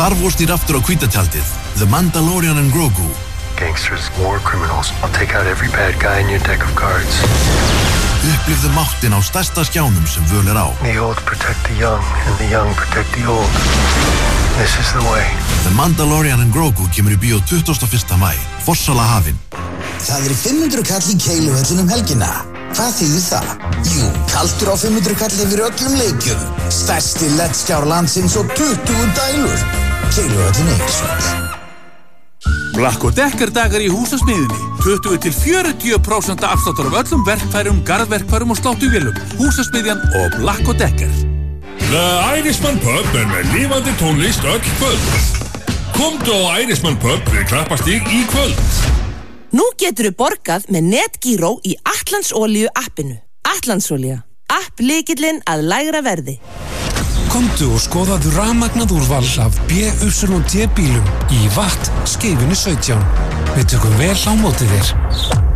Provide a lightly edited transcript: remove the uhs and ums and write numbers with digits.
Star Wars stýr aftur á hvíta tjaldið. The Mandalorian and Grogu. Gangsters, war criminals. I'll take out every bad guy in your deck of cards. Upplifðu máttin á stærsta skjánum sem völ á. The old protect the young, and the young protect the old. This is the way. The Mandalorian and Grogu kemur í bíó 21. maí. Forsala hafin. Það 500 kall í Keiluhöllinum helgina. Hvað þýðir það? Jú, kaldur á 500 kall yfir öllum leikjum. Stærsti LED-skjár landsins og 20 dælur. Keiluhöllin Eiríksvöll. Black & Decker dagar í húsasmiðjunni. 20-40% afsláttur af öllum verkfærum, garðverkfærum og sláttuvélum. Húsasmiðjan og Black & Decker. The Irishman Pub með lifandi tónlist öll kvöld. Komdu á Irishman Pub við Klappastíg í kvöld. Nú geturðu borgað með NetGiro í Atlandsolíu appinu. Atlandsolía. App lykillinn að lægra verði. Komdu og skoðaðu rafmagnað úrval af BYD bílum í Watt Skeifunni 17. Við tökum vel á móti þér.